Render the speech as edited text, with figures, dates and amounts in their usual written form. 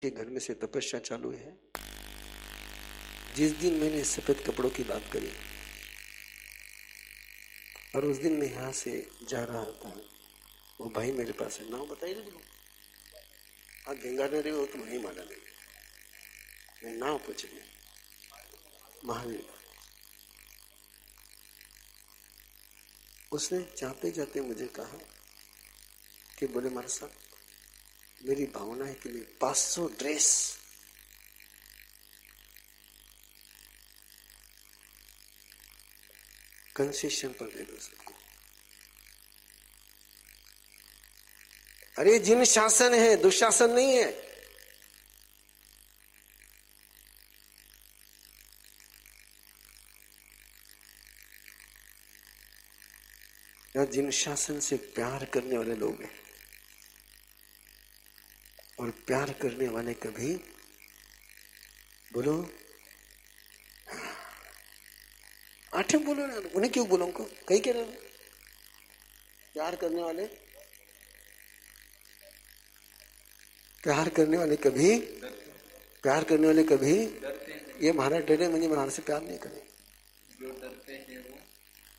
के घर में से तपस्या चालू है। जिस दिन मैंने सफेद कपड़ों की बात करी और उस दिन मैं यहाँ से जा रहा था, वो भाई मेरे पास है। नाम बताइए ना तुम। हाँ, गंगा नदी हो तुम नहीं माना नहीं। मैं नाम पूछेंगे महावीर। उसने जाते जाते मुझे कहा कि बोले महाराज साहब, मेरी भावना है कि मैं 500 ड्रेस कंसेशन पर दे दो सबको। अरे जिन शासन है, दुशासन नहीं है। या जिन शासन से प्यार करने वाले लोग हैं, और प्यार करने वाले कभी बोलो आठे बोलो ना, उन्हें क्यों बोलो? उनको कहीं कह रहे प्यार करने वाले, प्यार करने वाले कभी, प्यार करने वाले कभी, ये महाराज डरे मुझे महाराज से प्यार नहीं करे।